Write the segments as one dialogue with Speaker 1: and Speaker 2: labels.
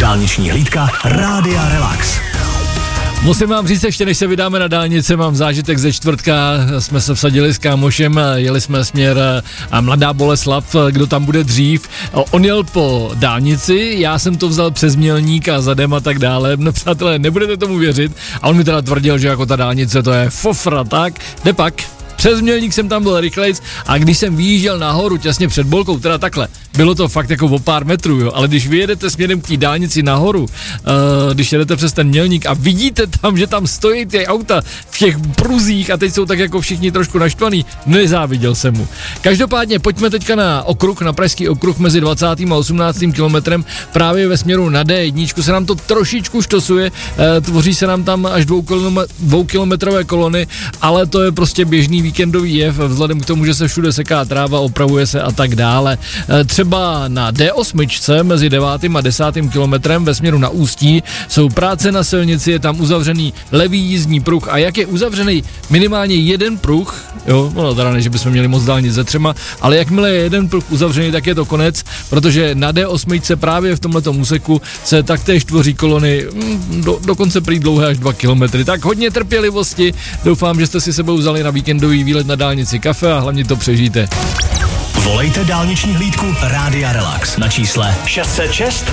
Speaker 1: Dálniční hlídka Rádia Relax.
Speaker 2: Musím vám říct, ještě než se vydáme na dálnici, mám zážitek ze čtvrtka, jsme se vsadili s kámošem, jeli jsme směr Mladá Boleslav, kdo tam bude dřív. On jel po dálnici, já jsem to vzal přes Mělník a zadem a tak dále. No přátelé, nebudete tomu věřit. A on mi teda tvrdil, že jako ta dálnice to je fofra, tak jde pak. Přes Mělník jsem tam byl rychlejc a když jsem vyjížděl nahoru těsně před Bolkou, teda takhle, bylo to fakt jako o pár metrů, jo, ale když vyjedete směrem k té dálnici nahoru, když jedete přes ten Mělník a vidíte tam, že tam stojí ty auta v těch pruzích a teď jsou tak jako všichni trošku naštvaný, nezáviděl jsem mu. Každopádně pojďme teďka na okruh, na pražský okruh mezi 20. a 18. kilometrem, právě ve směru na D1 se nám to trošičku štosuje, tvoří se nám tam až 2kilometrové kolony, ale to je prostě běžný víkendový jev, vzhledem k tomu, že se všude seká tráva, opravuje se a tak dále. Třeba na D8 mezi 9. a 10. kilometrem ve směru na Ústí jsou práce na silnici, je tam uzavřený levý jízdní pruh a jak je uzavřený minimálně jeden pruh, jo, no teda ne, že bychom měli moc dálnic ze 3, ale jakmile je jeden pruh uzavřený, tak je to konec, protože na D8 právě v tomhletom úseku se taktéž tvoří kolony dokonce prý dlouhé až 2 kilometry. Tak hodně trpělivosti, doufám, že jste si sebou vzali na víkendový výlet na dálnici kafe a hlavně to přežijte.
Speaker 1: Volejte dálniční hlídku Rádia Relax na čísle 606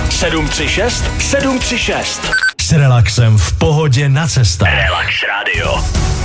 Speaker 1: 736 736. S relaxem v pohodě na cestách. Relax Radio.